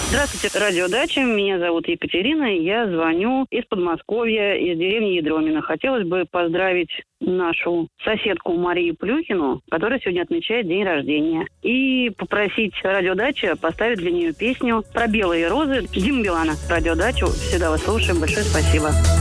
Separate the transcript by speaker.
Speaker 1: Здравствуйте, радиодача. Меня зовут Екатерина. Я звоню из Подмосковья, из деревни Ядромино. Хотелось бы поздравить нашу соседку Марию Плюхину, которая сегодня отмечает день рождения. И попросить радиодача поставить для нее песню про белые розы Дима Билана. Радиодачу всегда вас слушаем. Большое спасибо.